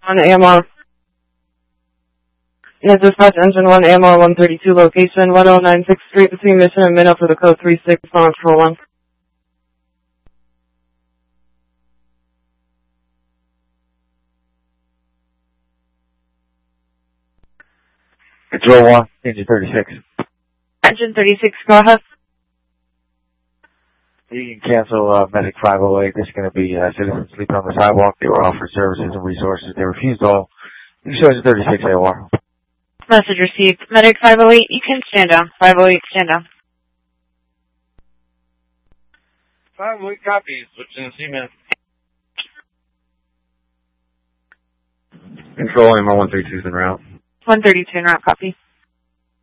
1 AMR. Yeah, dispatch engine 1 AMR 132 location 1096th Street between Mission and Minnow for the code 36 control 1. Control 1, engine 36. Engine 36, go ahead. You can cancel Medic 508. There's going to be citizens sleeping on the sidewalk. They were offered services and resources. They refused all. You can show us 36 AOR. Message received. Medic 508, you can stand down. 508, stand down. 508 copy. Switching to CMAS. Control AMR 132 is en route. 132 en route, copy.